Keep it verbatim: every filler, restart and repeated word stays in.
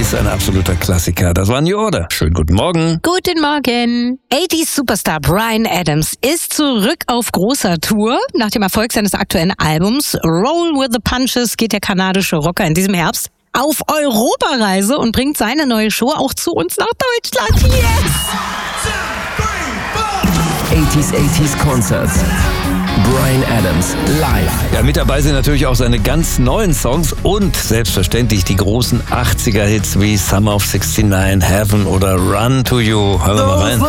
achtziger ein absoluter Klassiker. Das war New Order. Schönen guten Morgen. Guten Morgen. achtziger-Superstar Bryan Adams ist zurück auf großer Tour. Nach dem Erfolg seines aktuellen Albums Roll with the Punches geht der kanadische Rocker in diesem Herbst auf Europareise und bringt seine neue Show auch zu uns nach Deutschland. Yes! achtziger achtziger Concerts. Bryan Adams live. Ja, mit dabei sind natürlich auch seine ganz neuen Songs und selbstverständlich die großen achtziger Hits wie Summer of sixty-nine, Heaven oder Run to You. Hören wir mal rein.